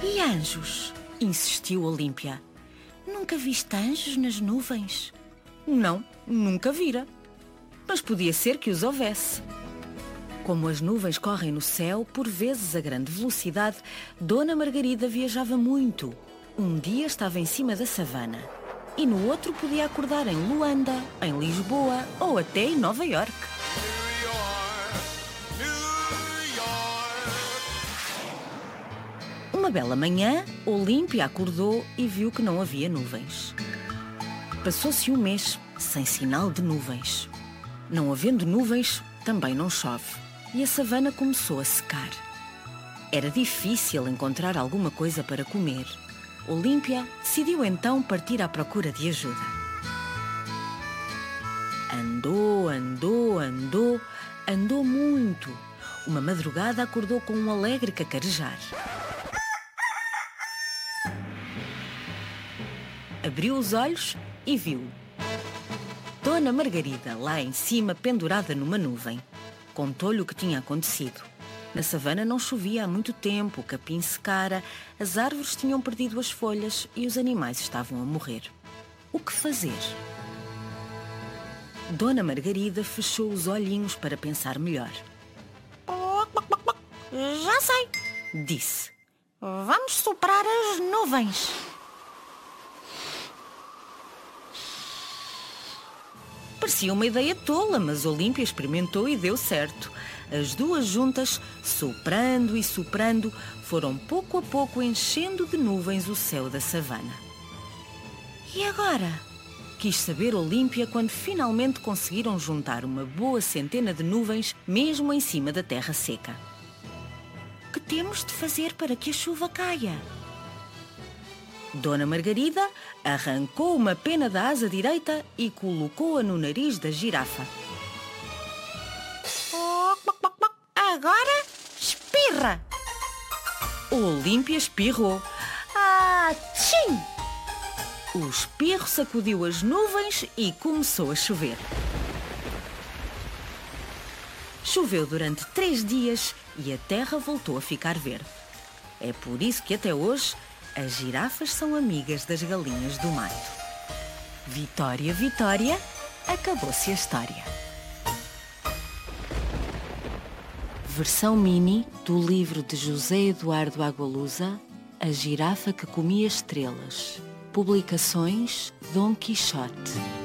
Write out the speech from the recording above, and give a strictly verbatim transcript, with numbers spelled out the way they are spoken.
E anjos? Insistiu Olímpia. Nunca viste anjos nas nuvens? Não, nunca vira. Mas podia ser que os houvesse. Como as nuvens correm no céu, por vezes a grande velocidade, Dona Margarida viajava muito. Um dia estava em cima da savana e no outro podia acordar em Luanda, em Lisboa ou até em Nova Iorque. Uma bela manhã, Olímpia acordou e viu que não havia nuvens. Passou-se um mês sem sinal de nuvens. Não havendo nuvens, também não chove. E a savana começou a secar. Era difícil encontrar alguma coisa para comer. Olímpia decidiu então partir à procura de ajuda. Andou, andou, andou, andou muito. Uma madrugada acordou com um alegre cacarejar. Abriu os olhos e viu Dona Margarida lá em cima, pendurada numa nuvem. Contou-lhe o que tinha acontecido. Na savana não chovia há muito tempo, o capim secara, as árvores tinham perdido as folhas e os animais estavam a morrer. O que fazer? Dona Margarida fechou os olhinhos para pensar melhor. Já sei, Disse. vamos soprar as nuvens. Parecia uma ideia tola, mas Olímpia experimentou e deu certo. As duas juntas, soprando e soprando, foram pouco a pouco enchendo de nuvens o céu da savana. E agora? Quis saber Olímpia quando finalmente conseguiram juntar uma boa centena de nuvens mesmo em cima da terra seca. O que temos de fazer para que a chuva caia? Dona Margarida arrancou uma pena da asa direita e colocou-a no nariz da girafa. Agora espirra! Olímpia espirrou. Ah, tchim! O espirro sacudiu as nuvens e começou a chover. Choveu durante três dias e a terra voltou a ficar verde. É por isso que até hoje as girafas são amigas das galinhas do mato. Vitória, Vitória, acabou-se a história. Versão mini do livro de José Eduardo Agualusa, A Girafa que Comia Estrelas. Publicações Dom Quixote.